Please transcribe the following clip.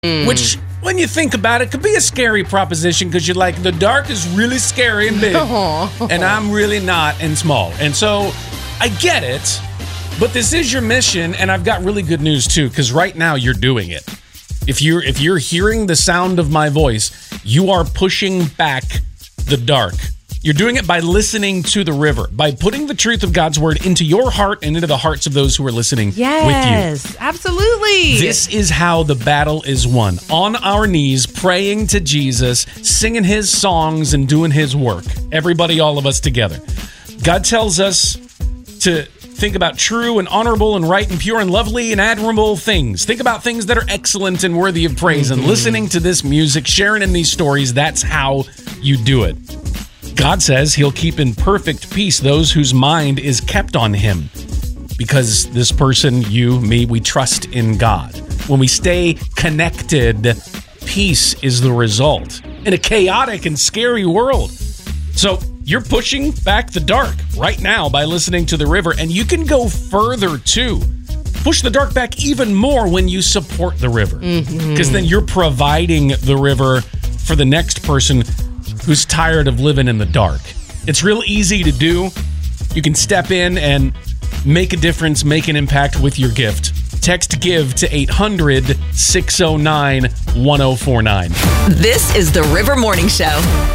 Which, when you think about it, could be a scary proposition because you're like, the dark is really scary and big, and I'm really not and small. And so I get it, but this is your mission, and I've got really good news too, because right now you're doing it. If you're hearing the sound of my voice, you are pushing back the dark. You're doing it by listening to the river, by putting the truth of God's word into your heart and into the hearts of those who are listening with you. Yes, absolutely. This is how the battle is won. On our knees, praying to Jesus, singing his songs and doing his work. Everybody, all of us together. God tells us to think about true and honorable and right and pure and lovely and admirable things. Think about things that are excellent and worthy of praise. And listening to this music, sharing in these stories, that's how you do it. God says he'll keep in perfect peace those whose mind is kept on him. Because this person, you, me, we trust in God. When we stay connected, peace is the result in a chaotic and scary world. So you're pushing back the dark right now by listening to the river, and you can go further too. Push the dark back even more when you support the river, because then you're providing the river for the next person who's tired of living in the dark. It's real easy to do. You can step in and make a difference, make an impact with your gift. Text GIVE to 800-609-1049. This is the River Morning Show.